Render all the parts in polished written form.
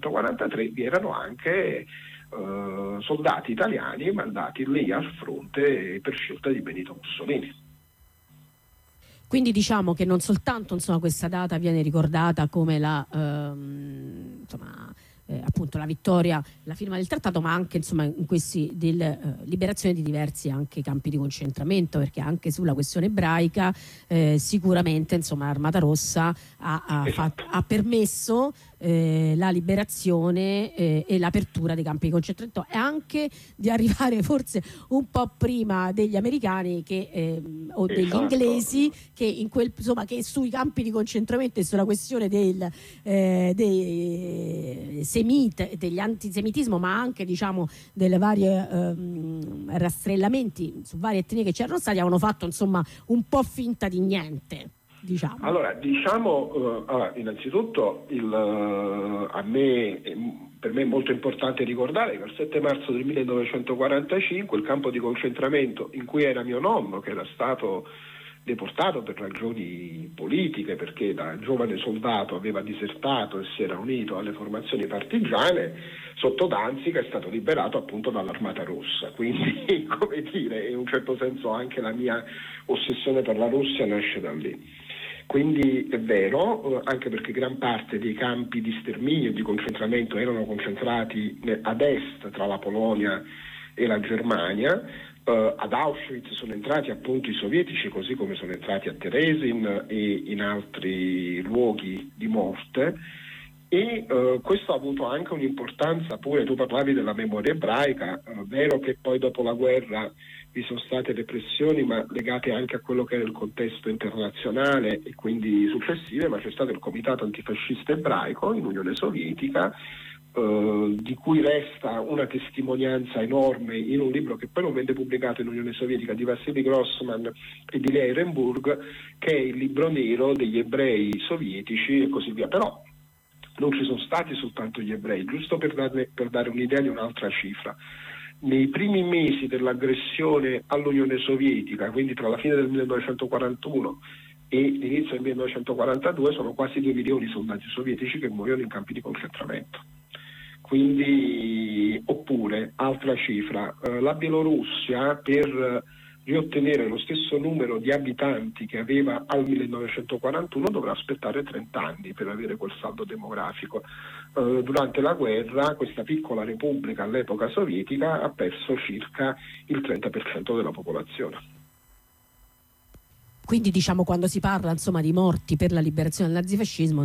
1943 vi erano anche soldati italiani mandati lì al fronte per scelta di Benito Mussolini. Quindi diciamo che non soltanto questa data viene ricordata come appunto la vittoria, la firma del trattato, ma anche in questi liberazione di diversi anche campi di concentramento, perché anche sulla questione ebraica sicuramente l'Armata Rossa ha permesso la liberazione e l'apertura dei campi di concentramento, e anche di arrivare forse un po' prima degli americani o degli inglesi, che che sui campi di concentramento e sulla questione degli antisemitismo, ma anche delle varie rastrellamenti su varie etnie che c'erano stati, avevano fatto un po' finta di niente. Allora, innanzitutto per me è molto importante ricordare che il 7 marzo del 1945 il campo di concentramento in cui era mio nonno, che era stato deportato per ragioni politiche, perché da giovane soldato aveva disertato e si era unito alle formazioni partigiane, sotto Danzica è stato liberato appunto dall'Armata Rossa. Quindi, come dire, in un certo senso anche la mia ossessione per la Russia nasce da lì. Quindi è vero, anche perché gran parte dei campi di sterminio e di concentramento erano concentrati ad est, tra la Polonia e la Germania. Ad Auschwitz sono entrati appunto i sovietici, così come sono entrati a Terezin e in altri luoghi di morte, e questo ha avuto anche un'importanza. Pure tu parlavi della memoria ebraica, vero che poi dopo la guerra vi sono state repressioni, ma legate anche a quello che era il contesto internazionale e quindi successive, ma c'è stato il Comitato Antifascista Ebraico in Unione Sovietica, di cui resta una testimonianza enorme in un libro che poi non venne pubblicato in Unione Sovietica, di Vassili Grossman e di Lea Ehrenburg, che è il libro nero degli ebrei sovietici e così via. Però non ci sono stati soltanto gli ebrei, giusto per dare un'idea di un'altra cifra. Nei primi mesi dell'aggressione all'Unione Sovietica, quindi tra la fine del 1941 e l'inizio del 1942, sono quasi 2 milioni di soldati sovietici che muoiono in campi di concentramento. Quindi, oppure, altra cifra, la Bielorussia, per riottenere lo stesso numero di abitanti che aveva al 1941, dovrà aspettare 30 anni per avere quel saldo demografico. Durante la guerra questa piccola repubblica all'epoca sovietica ha perso circa il 30% della popolazione. Quindi quando si parla di morti per la liberazione del nazifascismo,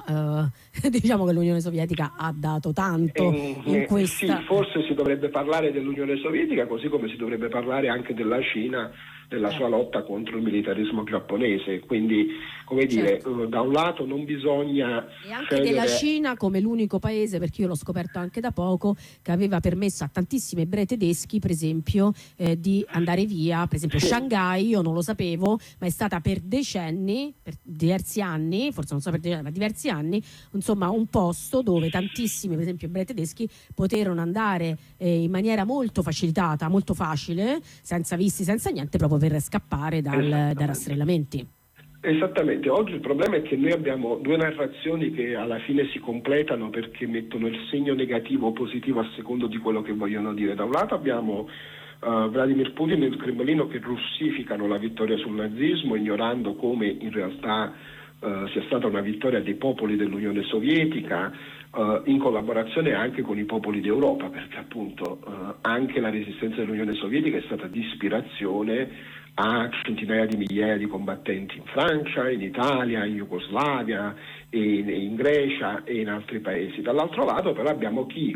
diciamo che l'Unione Sovietica ha dato tanto in questa... Sì, forse si dovrebbe parlare dell'Unione Sovietica, così come si dovrebbe parlare anche della Cina, della sua lotta contro il militarismo giapponese. Quindi, come dire, da un lato non bisogna... E anche della Cina come l'unico paese, perché io l'ho scoperto anche da poco, che aveva permesso a tantissimi ebrei tedeschi, per esempio, di andare via. Per esempio Shanghai, io non lo sapevo, ma è stata per decenni, per diversi anni, forse non so per decenni, ma diversi anni, un posto dove tantissimi, per esempio, ebrei tedeschi poterono andare in maniera molto facilitata, molto facile, senza visti, senza niente, proprio per scappare dai rastrellamenti. Esattamente, oggi il problema è che noi abbiamo 2 narrazioni che alla fine si completano, perché mettono il segno negativo o positivo a secondo di quello che vogliono dire. Da un lato abbiamo Vladimir Putin e il Cremlino che russificano la vittoria sul nazismo, ignorando come in realtà sia stata una vittoria dei popoli dell'Unione Sovietica, in collaborazione anche con i popoli d'Europa, perché appunto anche la resistenza dell'Unione Sovietica è stata di ispirazione a centinaia di migliaia di combattenti in Francia, in Italia, in Jugoslavia, in Grecia e in altri paesi. Dall'altro lato però abbiamo chi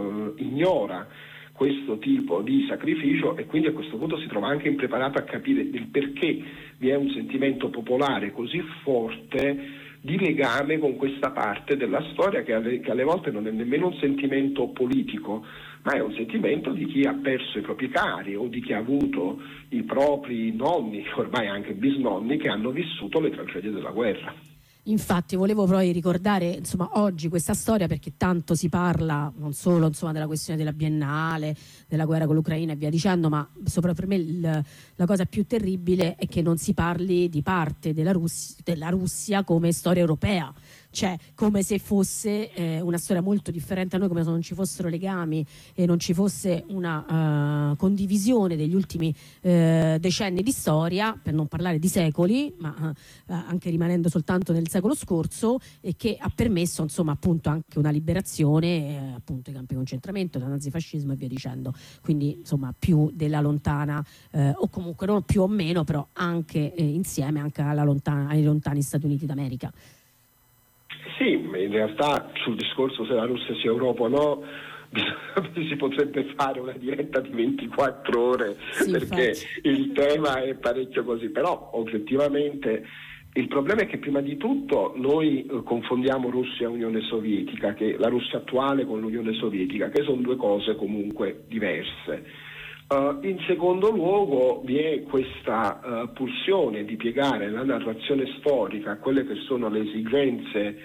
ignora questo tipo di sacrificio e quindi a questo punto si trova anche impreparato a capire il perché vi è un sentimento popolare così forte di legame con questa parte della storia che alle volte non è nemmeno un sentimento politico, ma è un sentimento di chi ha perso i propri cari o di chi ha avuto i propri nonni, ormai anche bisnonni, che hanno vissuto le tragedie della guerra. Infatti volevo poi ricordare oggi questa storia, perché tanto si parla non solo della questione della Biennale, della guerra con l'Ucraina e via dicendo, ma sopra per me la cosa più terribile è che non si parli di parte della Russia come storia europea, c'è come se fosse una storia molto differente a noi, come se non ci fossero legami e non ci fosse una condivisione degli ultimi decenni di storia, per non parlare di secoli, ma anche rimanendo soltanto nel secolo scorso, e che ha permesso insomma appunto anche una liberazione, appunto i campi di concentramento, dal nazifascismo e via dicendo, quindi insomma più della lontana o comunque non più o meno, però anche insieme anche ai lontani Stati Uniti d'America. Sì, in realtà sul discorso se la Russia sia Europa o no si potrebbe fare una diretta di 24 ore, sì, perché il tema è parecchio così, però oggettivamente il problema è che prima di tutto noi confondiamo Russia e Unione Sovietica, che la Russia attuale con l'Unione Sovietica, che sono due cose comunque diverse. In secondo luogo vi è questa pulsione di piegare la narrazione storica a quelle che sono le esigenze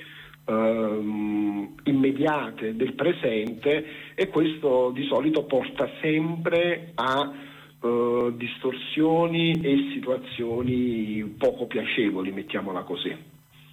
immediate del presente, e questo di solito porta sempre a distorsioni e situazioni poco piacevoli, mettiamola così.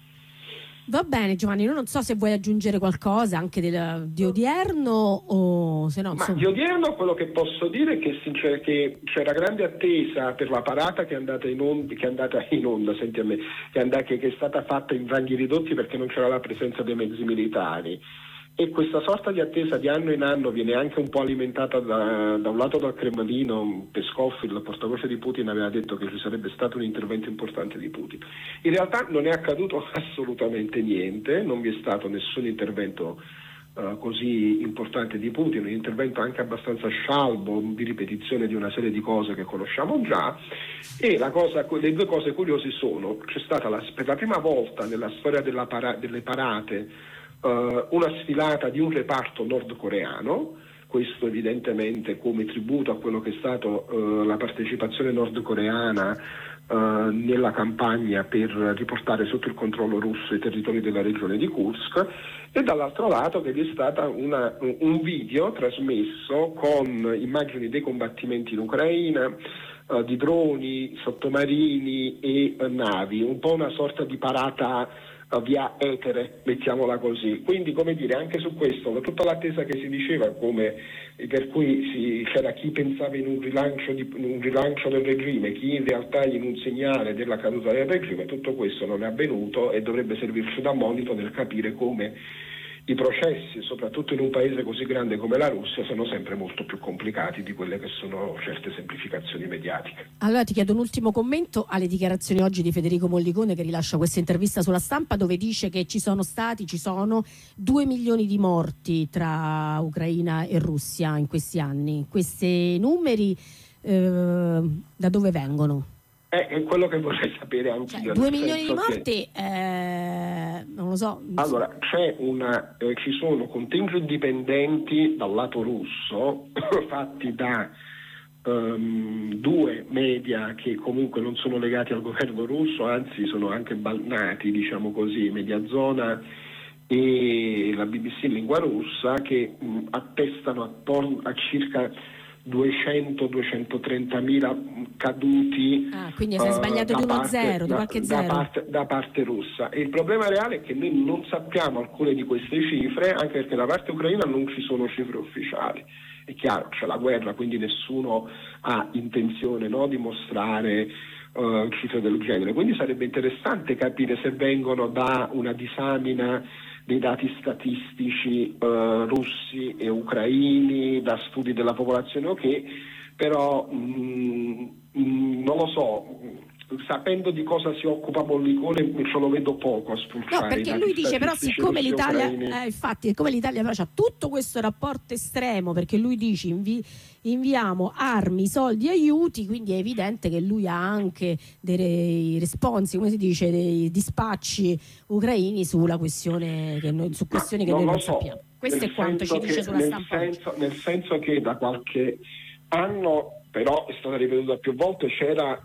Va bene Giovanni, non so se vuoi aggiungere qualcosa anche di odierno o se no. Ma di odierno quello che posso dire è che c'era grande attesa per la parata che è andata in onda, senti a me, che è stata fatta in ranghi ridotti perché non c'era la presenza dei mezzi militari. E questa sorta di attesa di anno in anno viene anche un po' alimentata da un lato dal Cremlino. Peskov, il portavoce di Putin, aveva detto che ci sarebbe stato un intervento importante di Putin. In realtà non è accaduto assolutamente niente, non vi è stato nessun intervento così importante di Putin, un intervento anche abbastanza scialbo, di ripetizione di una serie di cose che conosciamo già. E le due cose curiose sono: c'è stata per la prima volta nella storia delle parate una sfilata di un reparto nordcoreano, questo evidentemente come tributo a quello che è stato la partecipazione nordcoreana nella campagna per riportare sotto il controllo russo i territori della regione di Kursk, e dall'altro lato che vi è stato un video trasmesso con immagini dei combattimenti in Ucraina, di droni, sottomarini e navi, un po' una sorta di parata via etere, mettiamola così. Quindi, come dire, anche su questo, tutta l'attesa che si diceva, per cui c'era chi pensava in un rilancio del regime, chi in realtà in un segnale della caduta del regime, tutto questo non è avvenuto e dovrebbe servirci da monito nel capire come i processi, soprattutto in un paese così grande come la Russia, sono sempre molto più complicati di quelle che sono certe semplificazioni mediatiche. Allora ti chiedo un ultimo commento alle dichiarazioni oggi di Federico Mollicone, che rilascia questa intervista sulla Stampa, dove dice che ci sono 2 milioni di morti tra Ucraina e Russia in questi anni. Questi numeri da dove vengono? È quello che vorrei sapere anche io. 2 milioni di morti, non lo so. Allora, ci sono conteggi indipendenti dal lato russo fatti da due media che comunque non sono legati al governo russo, anzi sono anche nati, diciamo così, Mediazona e la BBC in lingua russa, che attestano attorno a circa 200-230 mila caduti. Quindi sei sbagliato di qualche zero da parte russa. E il problema reale è che noi non sappiamo alcune di queste cifre, anche perché da parte ucraina non ci sono cifre ufficiali. È chiaro, c'è la guerra, quindi nessuno ha intenzione di mostrare cifre del genere. Quindi sarebbe interessante capire se vengono da una disamina dei dati statistici russi e ucraini, da studi della popolazione, però non lo so, sapendo di cosa si occupa Mollicone ce lo vedo poco a spulciare. No, perché lui dice però siccome l'Italia siccome l'Italia ha tutto questo rapporto estremo, perché lui dice inviamo armi, soldi, aiuti, quindi è evidente che lui ha anche dei responsi, come si dice, dei dispacci ucraini sulla questione che noi non sappiamo. Questo è quanto ci dice sulla Stampa. Nel senso che da qualche anno, però è stata ripetuta più volte, c'era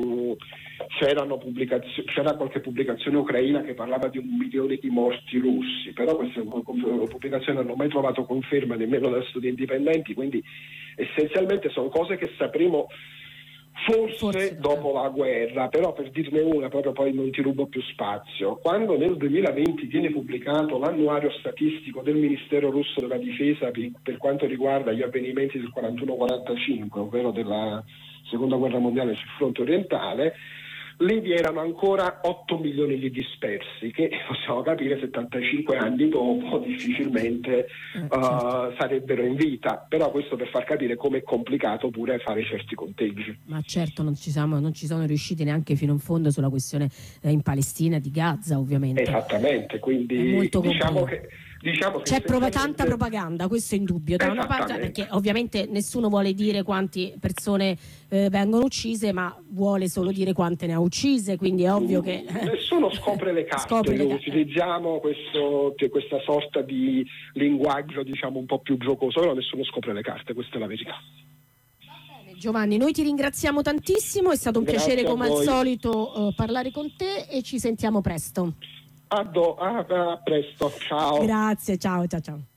qualche pubblicazione ucraina che parlava di 1 milione di morti russi, però queste pubblicazioni non hanno mai trovato conferma nemmeno da studi indipendenti, quindi essenzialmente sono cose che sapremo Forse dopo la guerra, però per dirne una, proprio poi non ti rubo più spazio. Quando nel 2020 viene pubblicato l'annuario statistico del Ministero russo della Difesa per quanto riguarda gli avvenimenti del 41-45, ovvero della Seconda Guerra Mondiale sul fronte orientale, lì vi erano ancora 8 milioni di dispersi, che possiamo capire 75 anni dopo difficilmente sarebbero in vita, però questo per far capire come è complicato pure fare certi conteggi. Ma certo non ci sono riusciti neanche fino in fondo sulla questione in Palestina, di Gaza ovviamente. Esattamente, quindi diciamo che c'è tanta propaganda, questo è indubbio, da una parte, perché ovviamente nessuno vuole dire quante persone vengono uccise, ma vuole solo dire quante ne ha uccise, quindi è ovvio che nessuno scopre le carte. Utilizziamo questa sorta di linguaggio diciamo un po' più giocoso, però nessuno scopre le carte, questa è la verità. Giovanni, noi ti ringraziamo tantissimo, è stato un piacere come al solito parlare con te e ci sentiamo presto. A presto, ciao. Grazie, ciao.